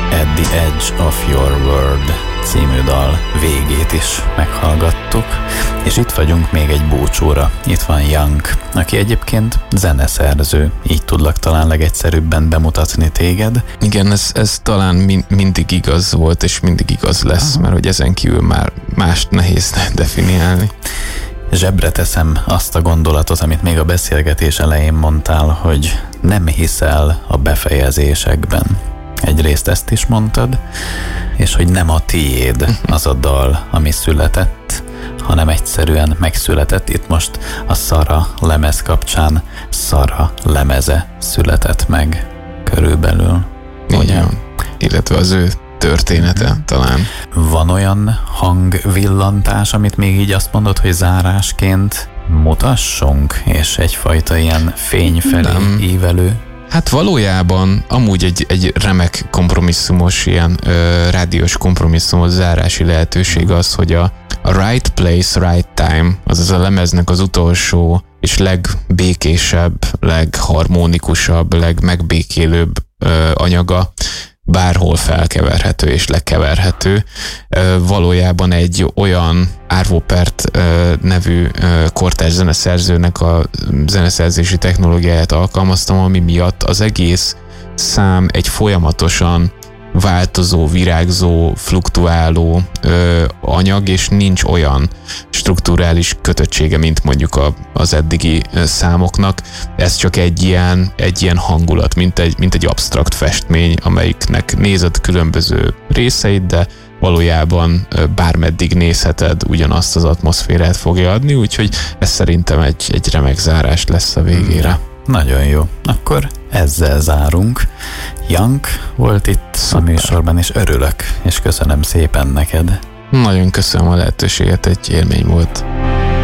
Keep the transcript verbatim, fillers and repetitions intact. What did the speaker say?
At the Edge of Your World című dal végét is meghallgattuk, és itt vagyunk még egy búcsúra. Itt van Young, aki egyébként zeneszerző, így tudlak talán legegyszerűbben bemutatni téged. Igen, ez, ez talán min- mindig igaz volt, és mindig igaz lesz, Aha. mert hogy ezen kívül már mást nehéz definiálni. Zsebre teszem azt a gondolatot, amit még a beszélgetés elején mondtál, hogy nem hiszel a befejezésekben. Egyrészt ezt is mondtad, és hogy nem a tiéd az a dal, ami született, hanem egyszerűen megszületett. Itt most a Szara lemez kapcsán Szara lemeze született meg körülbelül. Ugye? Illetve az ő története mm-hmm. talán. Van olyan hangvillantás, amit még így azt mondod, hogy zárásként mutassunk, és egyfajta ilyen fény felé nem. ívelő? Hát valójában amúgy egy, egy remek kompromisszumos, ilyen ö, rádiós kompromisszumos zárási lehetőség az, hogy a, a Right Place, Right Time, azaz a lemeznek az utolsó és legbékésebb, legharmonikusabb, legmegbékélőbb ö, anyaga bárhol felkeverhető és lekeverhető. Valójában egy olyan Arvo Pärt nevű kortárs zeneszerzőnek a zeneszerzési technológiáját alkalmaztam, ami miatt az egész szám egy folyamatosan változó, virágzó, fluktuáló ö, anyag, és nincs olyan strukturális kötöttsége, mint mondjuk a, az eddigi számoknak. Ez csak egy ilyen, egy ilyen hangulat, mint egy, mint egy absztrakt festmény, amelyiknek nézed különböző részeit, de valójában bármeddig nézheted, ugyanazt az atmoszférát fogja adni, úgyhogy ez szerintem egy, egy remek zárás lesz a végére. Nagyon jó. Akkor ezzel zárunk. Young volt itt Szuper. A műsorban, és örülök, és köszönöm szépen neked. Nagyon köszönöm a lehetőséget, egy élmény volt.